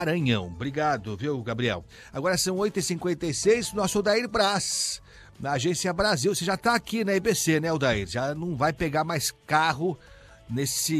Maranhão. Obrigado, viu, Gabriel? Agora são 8h56, nosso Odair Braz, na Agência Brasil. Você já está aqui na EBC, né, Odair? Já não vai pegar mais carro nesse